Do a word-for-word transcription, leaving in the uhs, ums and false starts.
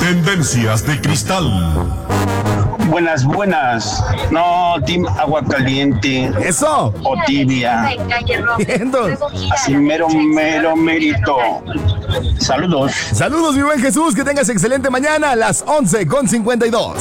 Tendencias de Cristal. Buenas, buenas. No, Team Agua Caliente. Eso. O tibia. Vientos. Así mero, mero, merito. Saludos. Saludos, mi buen Jesús. Que tengas excelente mañana a las once con cincuenta y dos.